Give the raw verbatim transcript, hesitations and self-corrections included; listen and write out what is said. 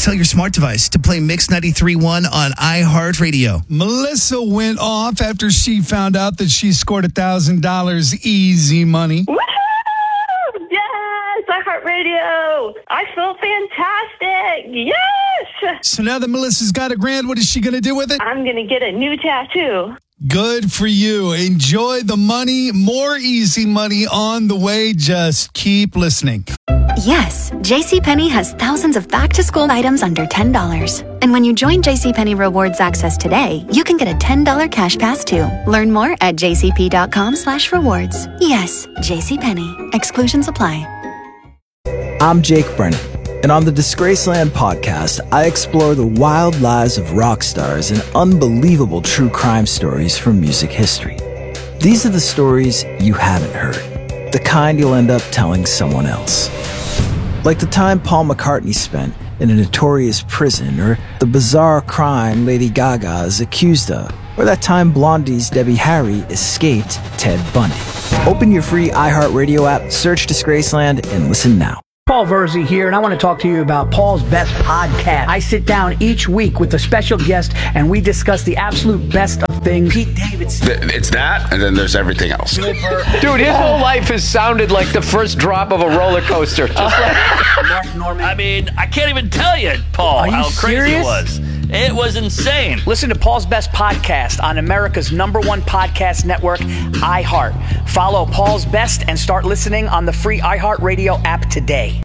tell your smart device to play Mix ninety-three point one on iHeartRadio. Melissa went off after she found out that she scored one thousand dollars easy money. Woohoo! Yes, iHeartRadio. I feel fantastic. Yes. So now that Melissa's got a grand, what is she going to do with it? I'm going to get a new tattoo. Good for you. Enjoy the money. More easy money on the way. Just keep listening. Yes, JCPenney has thousands of back-to-school items under ten dollars. And when you join JCPenney Rewards Access today, you can get a ten dollars cash pass too. Learn more at jcp.com slash rewards. Yes, JCPenney. Exclusions apply. I'm Jake Brennan, and on the Disgraceland podcast, I explore the wild lives of rock stars and unbelievable true crime stories from music history. These are the stories you haven't heard, the kind you'll end up telling someone else. Like the time Paul McCartney spent in a notorious prison, or the bizarre crime Lady Gaga is accused of, or that time Blondie's Debbie Harry escaped Ted Bundy. Open your free iHeartRadio app, search Disgraceland, and listen now. Paul Verzi here, and I want to talk to you about Paul's Best Podcast. I sit down each week with a special guest, and we discuss the absolute best of things. Pete Davidson. It's that, and then there's everything else. Dude, his whole life has sounded like the first drop of a roller coaster. Just like Mark Norman. I mean, I can't even tell you, Paul, Are you how crazy serious? it was. It was insane. Listen to Paul's Best Podcast on America's number one podcast network, iHeart. Follow Paul's Best and start listening on the free iHeartRadio app today.